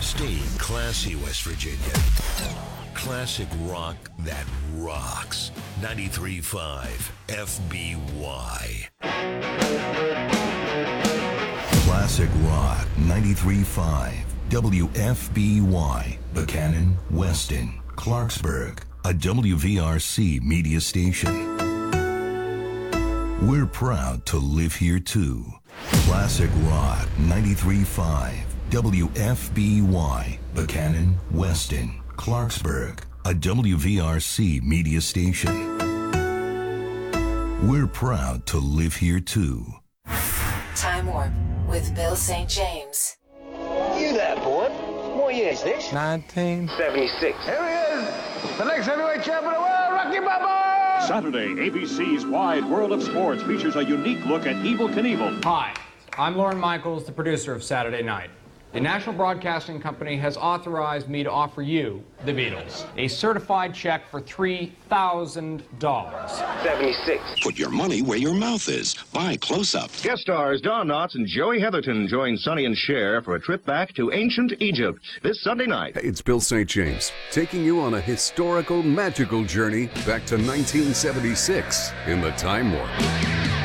Stay classy, West Virginia. Classic rock that rocks. 93.5 FBY. Classic rock 93.5 WFBY. Buchanan, Weston, Clarksburg. A WVRC media station. We're proud to live here too. Classic rock 93.5 WFBY. Buchanan, Weston, Clarksburg. A WVRC media station. We're proud to live here too. Time Warp with Bill St. James. You there, boy? What year is this? 1976. Here he is, the next heavyweight champ of the world, Rocky Balboa! Saturday, ABC's Wide World of Sports features a unique look at Evel Knievel. Hi, I'm Lorne Michaels, the producer of Saturday Night. The National Broadcasting Company has authorized me to offer you, the Beatles, a certified check for $3,000. 76. Put your money where your mouth is. Buy Close-Up. Guest stars Don Knotts and Joey Heatherton join Sonny and Cher for a trip back to ancient Egypt this Sunday night. Hey, it's Bill St. James, taking you on a historical, magical journey back to 1976 in the Time Warp.